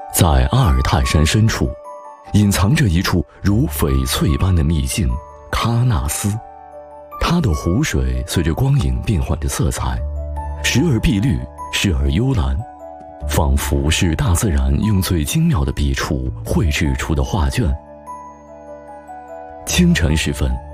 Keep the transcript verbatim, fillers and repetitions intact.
在阿尔泰山深处，隐藏着一处如翡翠般的秘境——喀纳斯。它的湖水随着光影变换着色彩，时而碧绿，时而幽蓝，仿佛是大自然用最精妙的笔触绘制出的画卷。清晨时分，